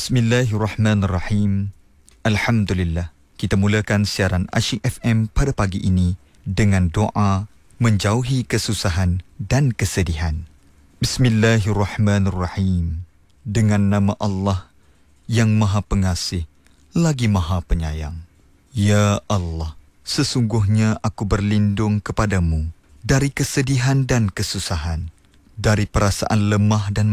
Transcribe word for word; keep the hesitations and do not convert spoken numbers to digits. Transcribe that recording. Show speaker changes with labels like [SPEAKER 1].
[SPEAKER 1] Bismillahirrahmanirrahim. Alhamdulillah. Kita mulakan siaran Asyik F M pada pagi ini dengan doa menjauhi kesusahan dan kesedihan. Bismillahirrahmanirrahim. Dengan nama Allah yang Maha Pengasih lagi Maha Penyayang. Ya Allah, sesungguhnya aku berlindung kepadamu dari kesedihan dan kesusahan, dari perasaan lemah dan